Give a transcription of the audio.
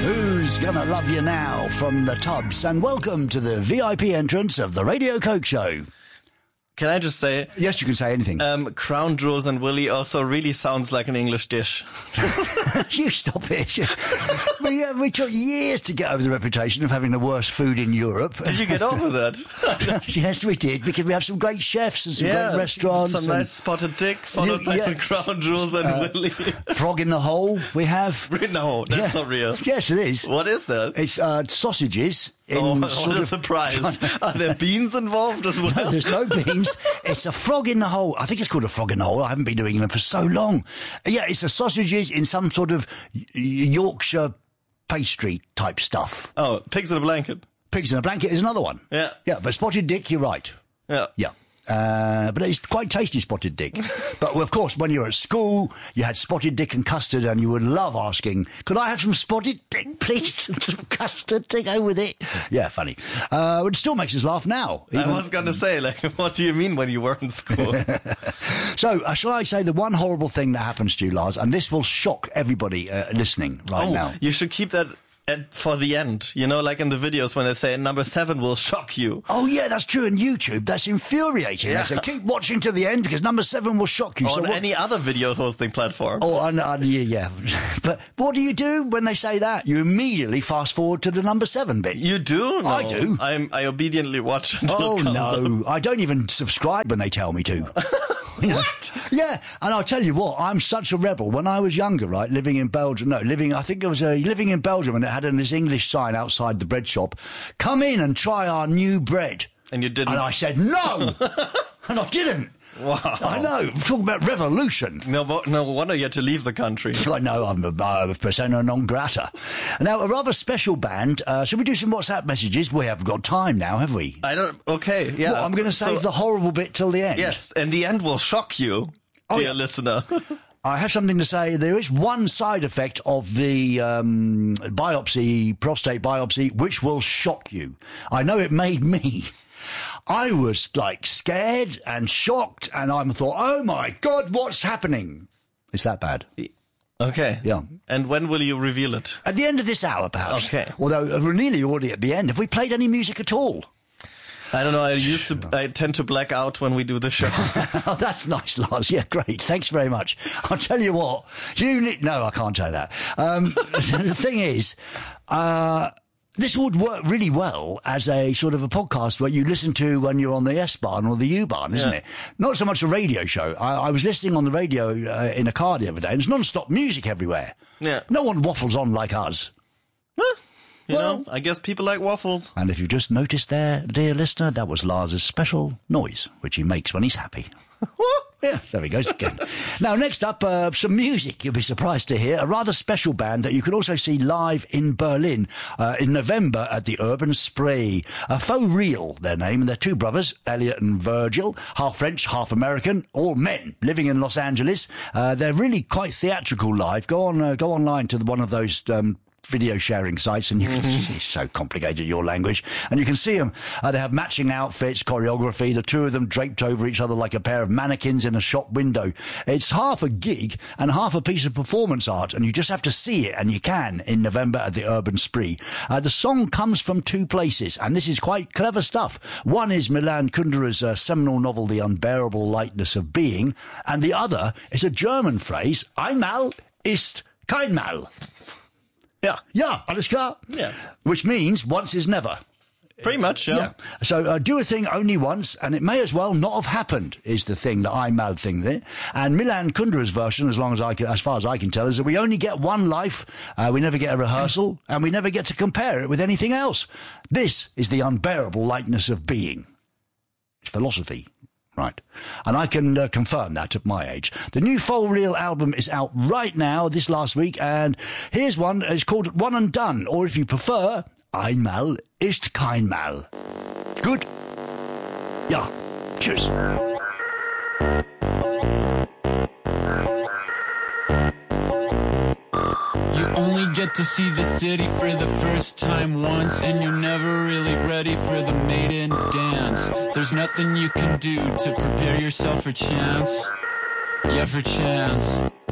Who's Gonna Love You Now from the Tubs, and welcome to the VIP entrance of the Radio Coke Show. Can I just say? Yes, you can say anything. Crown Jewels and Willy also really sounds like an English dish. You stop it. We took years to get over the reputation of having the worst food in Europe. Did you get over that? Yes, we did, because we have some great chefs and some great restaurants. Some nice spotted dick, followed by some Crown Jewels and Willy. Frog in the hole, we have. No, that's not real. Yes, it is. What is that? It's sausages. What a surprise. Are there beans involved as well? No, there's no beans. It's a frog in the hole. I think it's called a frog in the hole. I haven't been doing them for so long. Yeah, it's the sausages in some sort of Yorkshire pastry type stuff. Oh, pigs in a blanket. Pigs in a blanket is another one. Yeah. Yeah, but spotted dick, you're right. Yeah. Yeah. But it's quite tasty, spotted dick. But of course, when you were at school, you had spotted dick and custard, and you would love asking, could I have some spotted dick, please? Some custard to go with it. Yeah, funny. It still makes us laugh now. I was going to say, what do you mean when you were in school? So, shall I say the one horrible thing that happens to you, Lars, and this will shock everybody listening right now. You should keep that for the end, like in the videos when they say number 7 will shock you. Oh yeah, that's true. On YouTube, that's infuriating. Yeah. They say keep watching to the end because number 7 will shock you. Or on any other video hosting platform. Oh, yeah. But what do you do when they say that? You immediately fast forward to the number 7 bit. You do? No. I do. I obediently watch until it comes no, I don't even subscribe when they tell me to. What? Yeah, and I'll tell you what, I'm such a rebel. When I was younger, right, living in Belgium, living in Belgium, and it had this English sign outside the bread shop, come in and try our new bread. And you didn't? And I said, no! And I didn't. Wow. I know, we're talking about revolution. No wonder you had to leave the country. I know, I'm a persona non grata. Now, a rather special band. Shall we do some WhatsApp messages? We haven't got time now, have we? Okay, yeah. Well, I'm going to save the horrible bit till the end. Yes, and the end will shock you, dear listener. I have something to say. There is one side effect of the prostate biopsy, which will shock you. I know it made me. I was scared and shocked, and I thought, oh my God, what's happening? It's that bad. Okay. Yeah. And when will you reveal it? At the end of this hour, perhaps. Okay. Although we're nearly already at the end. Have we played any music at all? I don't know. I tend to black out when we do the show. Oh, that's nice, Lars. Yeah, great. Thanks very much. I'll tell you what. No, I can't say that. The thing is, this would work really well as a sort of a podcast where you listen to when you're on the S-Bahn or the U-Bahn, isn't it? Not so much a radio show. I was listening on the radio in a car the other day, and there's non-stop music everywhere. Yeah. No one waffles on like us. You know, I guess people like waffles. And if you just noticed there, dear listener, that was Lars's special noise, which he makes when he's happy. Yeah, there he goes again. Now, next up, some music you'll be surprised to hear. A rather special band that you can also see live in Berlin in November at the Urban Spree. Faux Real, their name, and they're two brothers, Elliot and Virgil, half French, half American, all men living in Los Angeles. They're really quite theatrical live. Go online to one of those video sharing sites, and it's so complicated, your language, and you can see them. They have matching outfits, choreography, the two of them draped over each other like a pair of mannequins in a shop window. It's half a gig and half a piece of performance art, and you just have to see it, and you can, in November at the Urban Spree. The song comes from two places, and this is quite clever stuff. One is Milan Kundera's seminal novel, The Unbearable Lightness of Being, and the other is a German phrase, Einmal ist kein Mal. Yeah, alles klar? Yeah. Which means once is never. Pretty much, yeah. So do a thing only once, and it may as well not have happened, is the thing, the Einmal thing there. And Milan Kundera's version, as far as I can tell, is that we only get one life, we never get a rehearsal, and we never get to compare it with anything else. This is the unbearable lightness of being. It's philosophy. Right. And I can confirm that at my age. The new Faux Real album is out right now, this last week, and here's one. It's called One and Done, or if you prefer, Einmal ist kein Mal. Good? Ja. Tschüss. You only get to see the city for the first time once, and you're never really ready for the maiden dance. There's nothing you can do to prepare yourself for chance. Yeah, for chance.